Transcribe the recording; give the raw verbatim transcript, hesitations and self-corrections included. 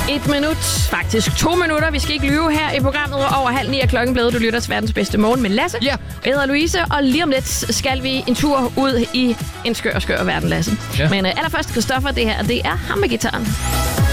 Et minut, faktisk to minutter. Vi skal ikke lyve her i programmet. Over halv ni er klokken blevet. Du lytter til verdens bedste morgen med Lasse. Ja. Jeg hedder Louise, og lige om lidt skal vi en tur ud i en skør, skør verden, Lasse. Ja. Men uh, allerførst, Christoffer, det her, det er ham med gitaren.